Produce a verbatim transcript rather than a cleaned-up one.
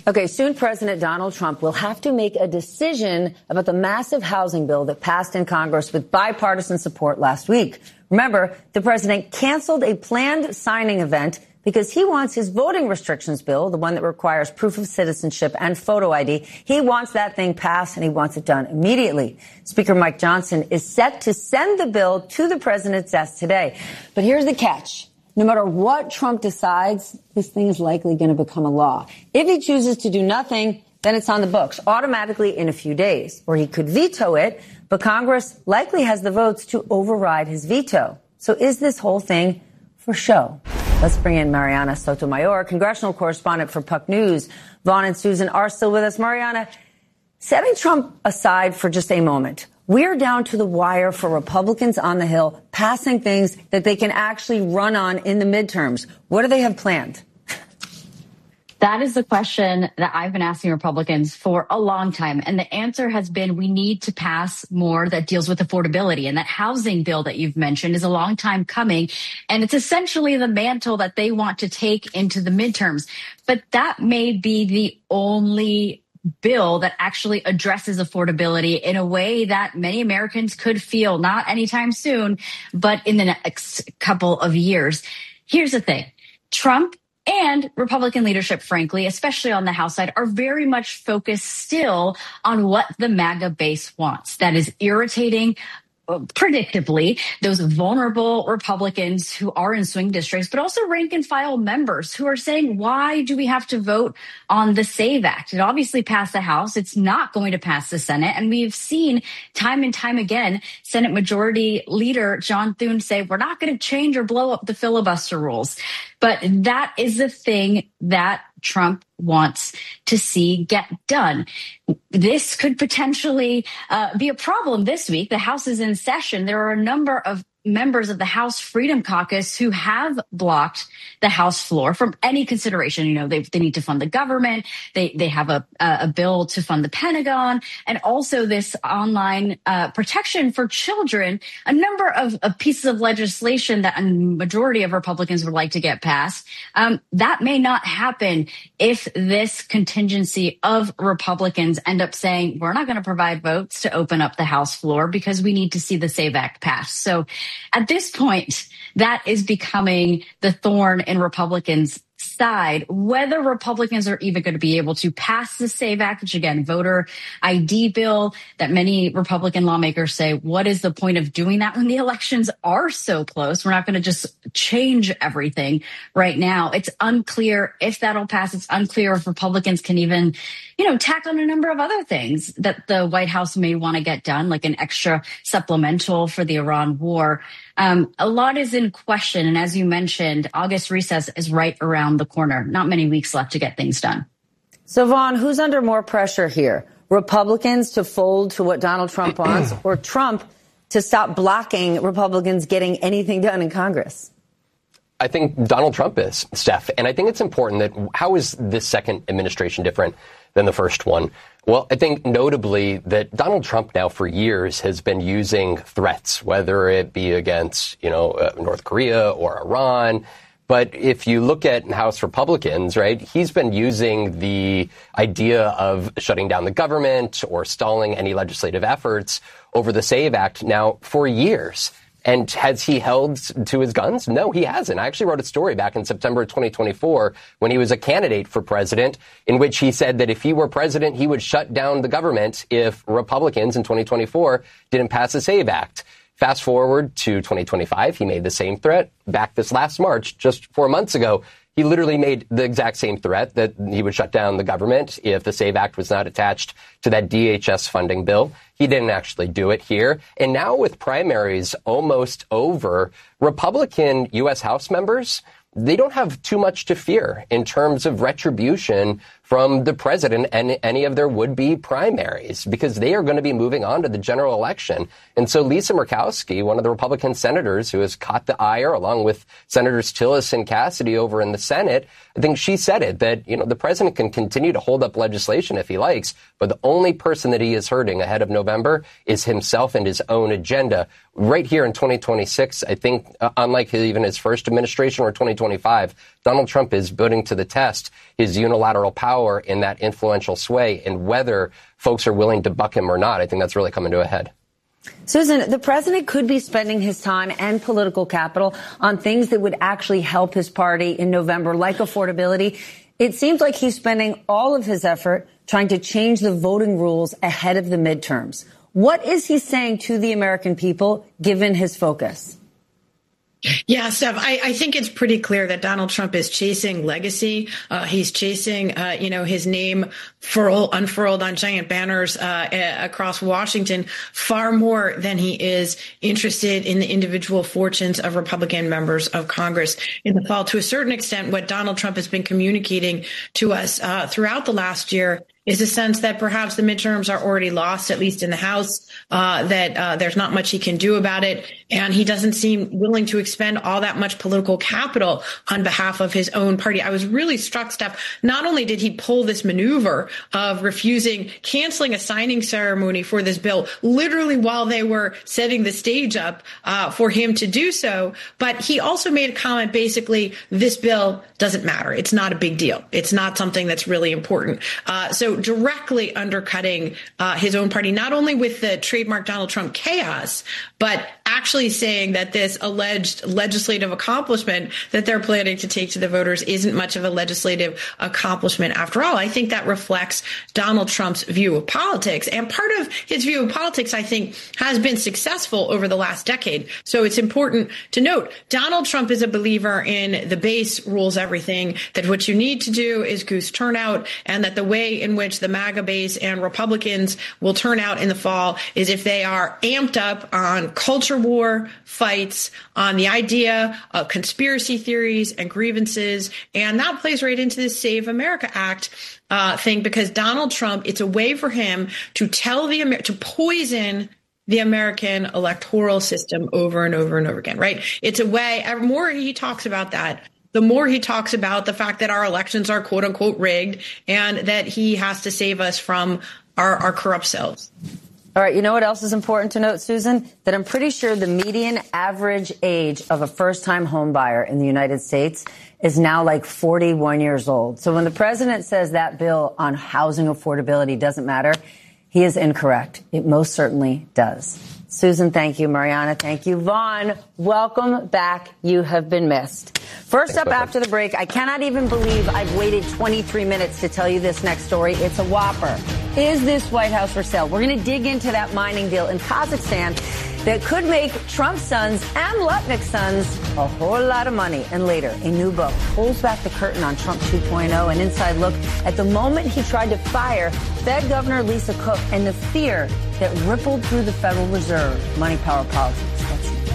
Okay, soon President Donald Trump will have to make a decision about the massive housing bill that passed in Congress with bipartisan support last week. Remember, the president canceled a planned signing event because he wants his voting restrictions bill, the one that requires proof of citizenship and photo I D. He wants that thing passed, and he wants it done immediately. Speaker Mike Johnson is set to send the bill to the president's desk today. But here's the catch. No matter what Trump decides, this thing is likely going to become a law. If he chooses to do nothing, then it's on the books automatically in a few days. Or he could veto it, but Congress likely has the votes to override his veto. So is this whole thing for show? Let's bring in Mariana Sotomayor, congressional correspondent for Puck News. Vaughn and Susan are still with us. Mariana, setting Trump aside for just a moment, we're down to the wire for Republicans on the Hill passing things that they can actually run on in the midterms. What do they have planned? That is the question that I've been asking Republicans for a long time. And the answer has been we need to pass more that deals with affordability. And that housing bill that you've mentioned is a long time coming. And it's essentially the mantle that they want to take into the midterms. But that may be the only bill that actually addresses affordability in a way that many Americans could feel, not anytime soon, but in the next couple of years. Here's the thing. Trump and Republican leadership, frankly, especially on the House side, are very much focused still on what the MAGA base wants. That is irritating, predictably, those vulnerable Republicans who are in swing districts, but also rank and file members who are saying, why do we have to vote on the SAVE Act? It obviously passed the House. It's not going to pass the Senate. And we've seen time and time again, Senate Majority Leader John Thune say, we're not going to change or blow up the filibuster rules. But that is the thing that Trump wants to see get done. This could potentially uh, be a problem this week. The House is in session. There are a number of members of the House Freedom Caucus who have blocked the House floor from any consideration. You know, they, they need to fund the government. They they have a, a bill to fund the Pentagon, and also this online uh, protection for children, a number of, of pieces of legislation that a majority of Republicans would like to get passed. Um, that may not happen if this contingency of Republicans end up saying, we're not going to provide votes to open up the House floor because we need to see the SAVE Act passed. So at this point, that is becoming the thorn in Republicans' side, whether Republicans are even going to be able to pass the SAVE Act, which again, voter I D bill that many Republican lawmakers say, what is the point of doing that when the elections are so close? We're not going to just change everything right now. It's unclear if that'll pass. It's unclear if Republicans can even, you know, tack on a number of other things that the White House may want to get done, like an extra supplemental for the Iran war. Um, a lot is in question. And as you mentioned, August recess is right around the corner. Not many weeks left to get things done. So, Vaughn, who's under more pressure here? Republicans to fold to what Donald Trump wants, or Trump to stop blocking Republicans getting anything done in Congress? I think Donald Trump is, Steph. And I think it's important that how is this second administration different than the first one? Well, I think notably that Donald Trump now for years has been using threats, whether it be against, you know, uh, North Korea or Iran. But if you look at House Republicans, right, he's been using the idea of shutting down the government or stalling any legislative efforts over the SAVE Act now for years. And has he held to his guns? No, he hasn't. I actually wrote a story back in September twenty twenty-four when he was a candidate for president in which he said that if he were president, he would shut down the government if Republicans in twenty twenty-four didn't pass the SAVE Act. Fast forward to twenty twenty-five, he made the same threat. Back this last March, just four months ago, he literally made the exact same threat that he would shut down the government if the SAVE Act was not attached to that D H S funding bill. He didn't actually do it here. And now with primaries almost over, Republican U S House members, they don't have too much to fear in terms of retribution from the president and any of their would-be primaries because they are going to be moving on to the general election. And so Lisa Murkowski, one of the Republican senators who has caught the ire along with Senators Tillis and Cassidy over in the Senate, I think she said it, that, you know, the president can continue to hold up legislation if he likes, but the only person that he is hurting ahead of November is himself and his own agenda. Right here in twenty twenty-six, I think, uh, unlike even his first administration or twenty twenty-five, Donald Trump is putting to the test his unilateral power in that influential sway, and whether folks are willing to buck him or not. I think that's really coming to a head. Susan, the president could be spending his time and political capital on things that would actually help his party in November, like affordability. It seems like he's spending all of his effort trying to change the voting rules ahead of the midterms. What is he saying to the American people, given his focus? Yeah, Steph, I, I think it's pretty clear that Donald Trump is chasing legacy. Uh, he's chasing, uh, you know, his name furl, unfurled on giant banners uh, a- across Washington far more than he is interested in the individual fortunes of Republican members of Congress in the fall. To a certain extent, what Donald Trump has been communicating to us uh, throughout the last year is a sense that perhaps the midterms are already lost, at least in the House, uh, that uh, there's not much he can do about it. And he doesn't seem willing to expend all that much political capital on behalf of his own party. I was really struck, Steph. Not only did he pull this maneuver of refusing, canceling a signing ceremony for this bill, literally while they were setting the stage up uh, for him to do so, but he also made a comment, basically, this bill doesn't matter. It's not a big deal. It's not something that's really important. Uh, so directly undercutting uh, his own party, not only with the trademark Donald Trump chaos, but actually saying that this alleged legislative accomplishment that they're planning to take to the voters isn't much of a legislative accomplishment after all. I think that reflects Donald Trump's view of politics. And part of his view of politics, I think, has been successful over the last decade. So it's important to note Donald Trump is a believer in the base rules everything, that what you need to do is goose turnout, and that the way in which the MAGA base and Republicans will turn out in the fall is if they are amped up on culture war fights, on the idea of conspiracy theories and grievances. And that plays right into this Save America Act uh, thing, because Donald Trump, it's a way for him to tell the Amer- to poison the American electoral system over and over and over again, right? It's a way, the more he talks about that, the more he talks about the fact that our elections are quote unquote rigged and that he has to save us from our, our corrupt selves. All right. You know what else is important to note, Susan? That I'm pretty sure the median average age of a first-time home buyer in the United States is now like forty-one years old. So when the president says that bill on housing affordability doesn't matter, he is incorrect. It most certainly does. Susan, thank you. Mariana, thank you. Vaughn, welcome back. You have been missed. First Thanks, up Bethany. After the break, I cannot even believe I've waited twenty-three minutes to tell you this next story. It's a whopper. Is this White House for sale? We're going to dig into that mining deal in Kazakhstan that could make Trump's sons and Lutnick's sons a whole lot of money. And later, a new book pulls back the curtain on Trump two point oh, an inside look at the moment he tried to fire Fed Governor Lisa Cook and the fear that rippled through the Federal Reserve. Money, Power, Politics.